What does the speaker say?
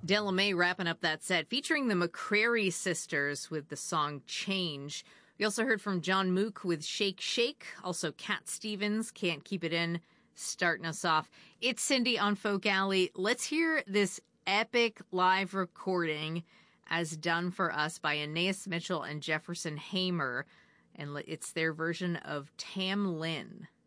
Della Mae wrapping up that set, featuring the McCrary sisters with the song Change. We also heard from John Mook with Shake Shake. Also Cat Stevens, Can't Keep It In, starting us off. It's Cindy on Folk Alley. Let's hear this epic live recording as done for us by Anais Mitchell and Jefferson Hamer. And it's their version of Tam Lin.